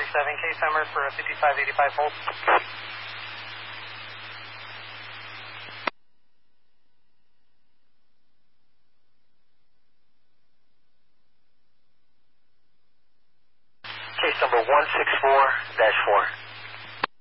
case number for a 5585 hold. Case number 164-4.